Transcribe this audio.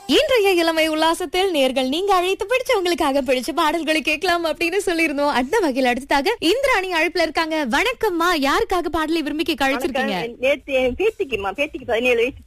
இன்றைய இளமை உல்லாசத்தில் நேர்கள் நீங்க அழைத்து பிடிச்சவங்களுக்காக பிடிச்ச பாடல்களை கேட்கலாம் அப்படின்னு சொல்லியிருந்தோம். அந்த வகையில் அடுத்ததாக இந்திராணி அழைப்புல இருக்காங்க. வணக்கம்மா, யாருக்காக பாடலை விரும்பி கேட்க அழைச்சிருக்கீங்க? நேத்து என் பேத்திக்கு 17 வயசு